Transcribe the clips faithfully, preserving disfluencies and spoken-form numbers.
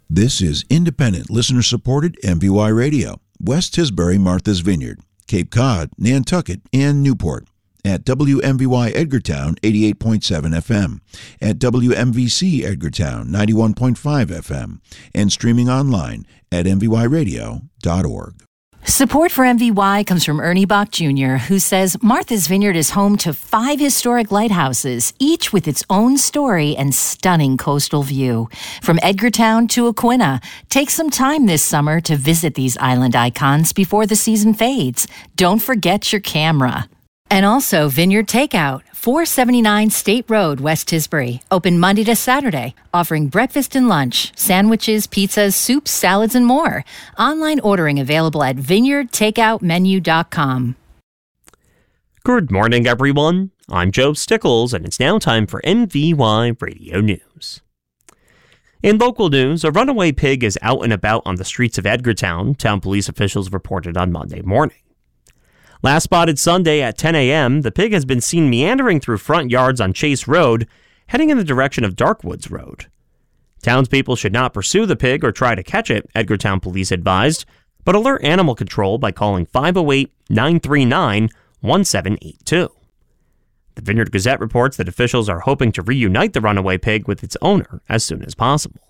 This is independent, listener-supported M V Y Radio, West Tisbury, Martha's Vineyard, Cape Cod, Nantucket, and Newport. At W M V Y Edgartown, eighty-eight point seven F M, at W M V C Edgartown, ninety-one point five F M, and streaming online at m v y radio dot org. Support for M V Y comes from Ernie Bach Junior, who says Martha's Vineyard is home to five historic lighthouses, each with its own story and stunning coastal view. From Edgartown to Aquina, take some time this summer to visit these island icons before the season fades. Don't forget your camera. And also Vineyard Takeout, four seventy-nine State Road, West Tisbury. Open Monday to Saturday, offering breakfast and lunch, sandwiches, pizzas, soups, salads, and more. Online ordering available at vineyard takeout menu dot com. Good morning, everyone. I'm Joe Stickles, and it's now time for M V Y Radio News. In local news, a runaway pig is out and about on the streets of Edgartown, town police officials reported on Monday morning. Last spotted Sunday at ten a.m., the pig has been seen meandering through front yards on Chase Road, heading in the direction of Darkwoods Road. Townspeople should not pursue the pig or try to catch it, Edgartown police advised, but alert animal control by calling five oh eight, nine three nine, one seven eight two. The Vineyard Gazette reports that officials are hoping to reunite the runaway pig with its owner as soon as possible.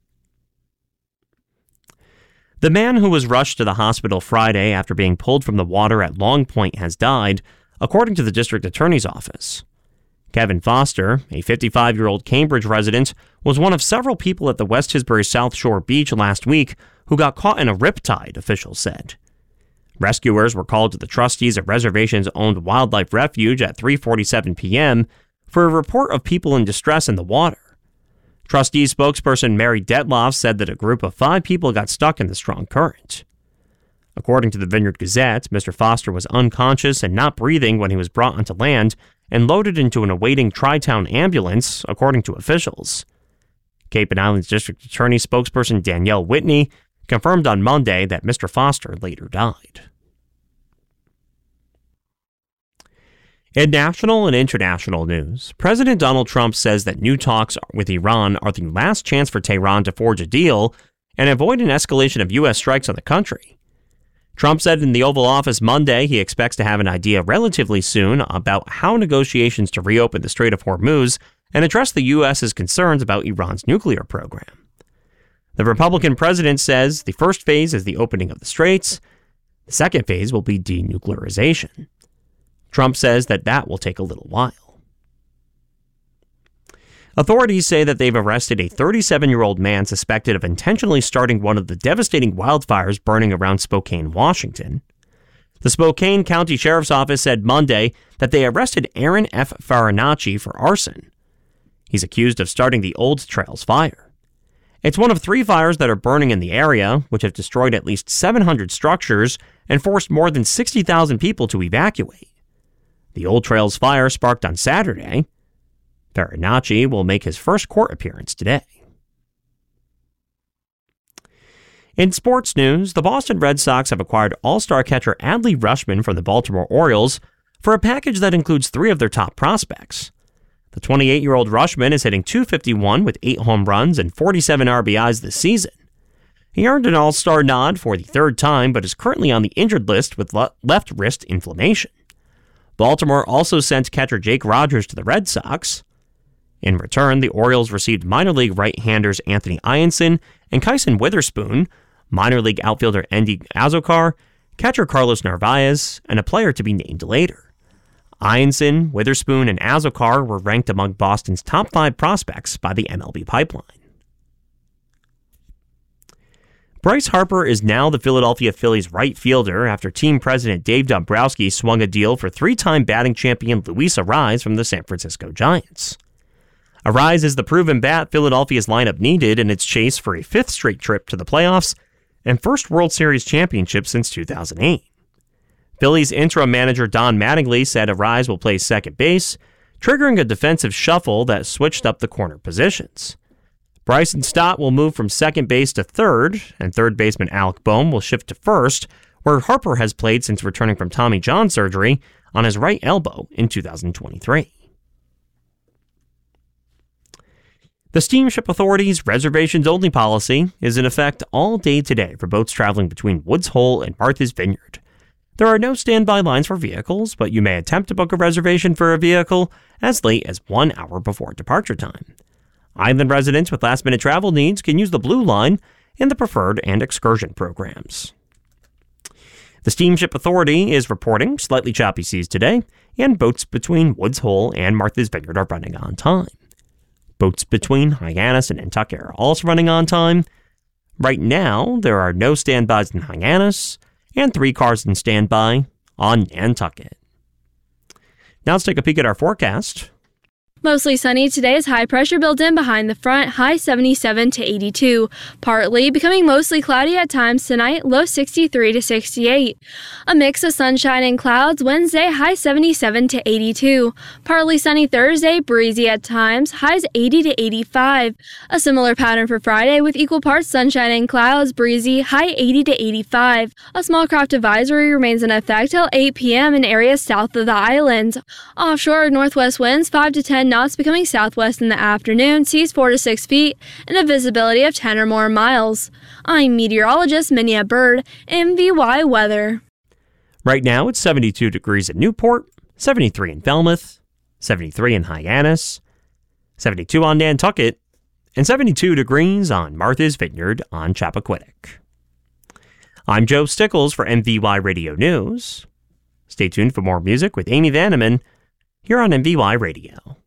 The man who was rushed to the hospital Friday after being pulled from the water at Long Point has died, according to the district attorney's office. Kevin Foster, a fifty-five-year-old Cambridge resident, was one of several people at the West Tisbury South Shore Beach last week who got caught in a riptide, officials said. Rescuers were called to the trustees of reservations-owned Wildlife Refuge at three forty-seven p.m. for a report of people in distress in the water. Trustee spokesperson Mary Detloff said that a group of five people got stuck in the strong current. According to the Vineyard Gazette, Mister Foster was unconscious and not breathing when he was brought onto land and loaded into an awaiting Tri-Town ambulance, according to officials. Cape and Islands District Attorney spokesperson Danielle Whitney confirmed on Monday that Mister Foster later died. In national and international news, President Donald Trump says that new talks with Iran are the last chance for Tehran to forge a deal and avoid an escalation of U S strikes on the country. Trump said in the Oval Office Monday he expects to have an idea relatively soon about how negotiations to reopen the Strait of Hormuz and address the U S's concerns about Iran's nuclear program. The Republican president says the first phase is the opening of the straits. The second phase will be denuclearization. Trump says that that will take a little while. Authorities say that they've arrested a thirty-seven-year-old man suspected of intentionally starting one of the devastating wildfires burning around Spokane, Washington. The Spokane County Sheriff's Office said Monday that they arrested Aaron F. Farinacci for arson. He's accused of starting the Old Trails fire. It's one of three fires that are burning in the area, which have destroyed at least seven hundred structures and forced more than sixty thousand people to evacuate. The Old Trails fire sparked on Saturday. Farinacci will make his first court appearance today. In sports news, the Boston Red Sox have acquired all-star catcher Adley Rutschman from the Baltimore Orioles for a package that includes three of their top prospects. The twenty-eight-year-old Rutschman is hitting two fifty-one with eight home runs and forty-seven R B Is this season. He earned an all-star nod for the third time, but is currently on the injured list with le- left wrist inflammation. Baltimore also sent catcher Jake Rogers to the Red Sox. In return, the Orioles received minor league right-handers Anthony Ianson and Kyson Witherspoon, minor league outfielder Endy Azokar, catcher Carlos Narvaez, and a player to be named later. Ianson, Witherspoon, and Azokar were ranked among Boston's top five prospects by the M L B Pipeline. Bryce Harper is now the Philadelphia Phillies right fielder after team president Dave Dombrowski swung a deal for three-time batting champion Luis Arraez from the San Francisco Giants. Arraez is the proven bat Philadelphia's lineup needed in its chase for a fifth straight trip to the playoffs and first World Series championship since two thousand eight. Phillies interim manager Don Mattingly said Arraez will play second base, triggering a defensive shuffle that switched up the corner positions. Bryson Stott will move from second base to third, and third baseman Alec Bohm will shift to first, where Harper has played since returning from Tommy John surgery on his right elbow in two thousand twenty-three. The Steamship Authority's reservations-only policy is in effect all day today for boats traveling between Woods Hole and Martha's Vineyard. There are no standby lines for vehicles, but you may attempt to book a reservation for a vehicle as late as one hour before departure time. Island residents with last-minute travel needs can use the Blue Line in the Preferred and Excursion programs. The Steamship Authority is reporting slightly choppy seas today, and boats between Woods Hole and Martha's Vineyard are running on time. Boats between Hyannis and Nantucket are also running on time. Right now, there are no standbys in Hyannis, and three cars in standby on Nantucket. Now let's take a peek at our forecast. Mostly sunny today as high pressure built in behind the front, high seventy-seven to eighty-two. Partly becoming mostly cloudy at times tonight, low sixty-three to sixty-eight. A mix of sunshine and clouds Wednesday, high seventy-seven to eighty-two. Partly sunny Thursday, breezy at times, highs eighty to eighty-five. A similar pattern for Friday with equal parts sunshine and clouds, breezy, high eighty to eighty-five. A small craft advisory remains in effect till eight p.m. in areas south of the island. Offshore northwest winds five to ten knots becoming southwest in the afternoon, seas four to six feet, and a visibility of ten or more miles. I'm meteorologist Minya Bird, M V Y Weather. Right now it's seventy-two degrees in Newport, seventy-three in Falmouth, seventy-three in Hyannis, seventy-two on Nantucket, and seventy-two degrees on Martha's Vineyard on Chappaquiddick. I'm Joe Stickles for M V Y Radio News. Stay tuned for more music with Amy Vanneman here on M V Y Radio.